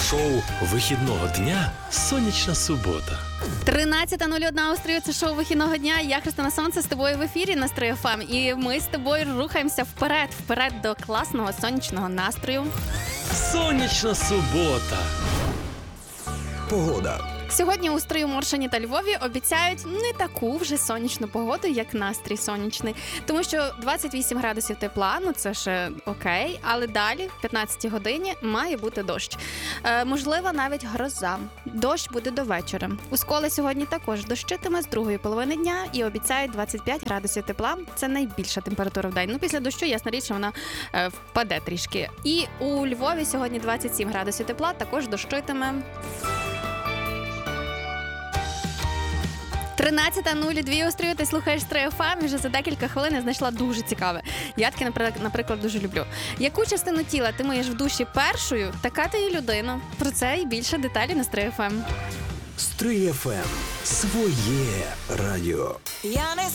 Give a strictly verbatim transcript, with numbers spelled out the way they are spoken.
Шоу вихідного дня «Сонячна субота». тринадцята нуль одна у стрію, це шоу вихідного дня. Я, Христина Сонце, з тобою в ефірі на Стрій еф ем. І ми з тобою рухаємося вперед, вперед до класного сонячного настрою. «Сонячна субота». Погода. Сьогодні у Стрию, Моршині та Львові обіцяють не таку вже сонячну погоду, як настрій сонячний. Тому що двадцять вісім градусів тепла, ну це ще окей, але далі, в п'ятнадцятій годині, має бути дощ. Е, можливо, навіть гроза. Дощ буде до вечора. У Сколі сьогодні також дощитиме з другої половини дня і обіцяють двадцять п'ять градусів тепла. Це найбільша температура в день. Ну, після дощу, ясна річ, що вона е, впаде трішки. І у Львові сьогодні двадцять сім градусів тепла, також дощитиме. тринадцята нуль два у Стрію, ти слухаєш Стрій еф ем, і вже за декілька хвилин я знайшла дуже цікаве. Я таке, наприклад, дуже люблю. Яку частину тіла ти миєш в душі першою, така ти і людина. Про це і більше деталі на Стрій еф ем. Стрій еф ем. Своє радіо.